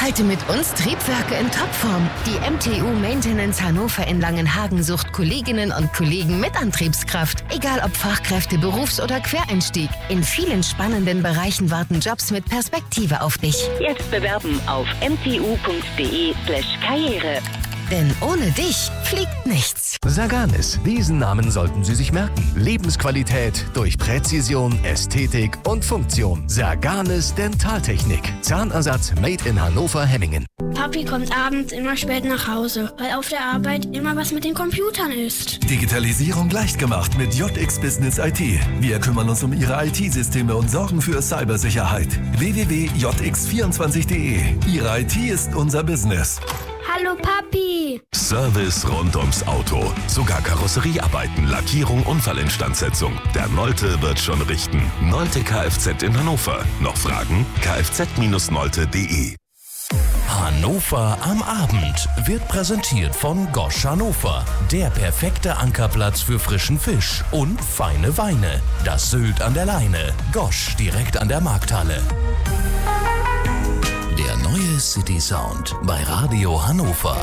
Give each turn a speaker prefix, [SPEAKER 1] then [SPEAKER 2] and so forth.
[SPEAKER 1] Halte mit uns Triebwerke in Topform. Die MTU Maintenance Hannover in Langenhagen sucht Kolleginnen und Kollegen mit Antriebskraft. Egal ob Fachkräfte, Berufs- oder Quereinstieg. In vielen spannenden Bereichen warten Jobs mit Perspektive auf dich.
[SPEAKER 2] Jetzt bewerben auf mtu.de/karriere.
[SPEAKER 1] Denn ohne dich fliegt nichts.
[SPEAKER 3] Saganis, diesen Namen sollten Sie sich merken. Lebensqualität durch Präzision, Ästhetik und Funktion. Saganis Dentaltechnik. Zahnersatz made in Hannover-Hemmingen.
[SPEAKER 4] Papi kommt abends immer spät nach Hause, weil auf der Arbeit immer was mit den Computern ist.
[SPEAKER 5] Digitalisierung leicht gemacht mit JX Business IT. Wir kümmern uns um Ihre IT-Systeme und sorgen für Cybersicherheit. www.jx24.de. Ihre IT ist unser Business.
[SPEAKER 4] Hallo Papi!
[SPEAKER 6] Service rund ums Auto. Sogar Karosseriearbeiten, Lackierung, Unfallinstandsetzung. Der Nolte wird schon richten. Nolte Kfz in Hannover. Noch Fragen? kfz-nolte.de.
[SPEAKER 7] Hannover am Abend wird präsentiert von Gosch Hannover. Der perfekte Ankerplatz für frischen Fisch und feine Weine. Das Sylt an der Leine. Gosch direkt an der Markthalle. Der neue City Sound bei Radio Hannover.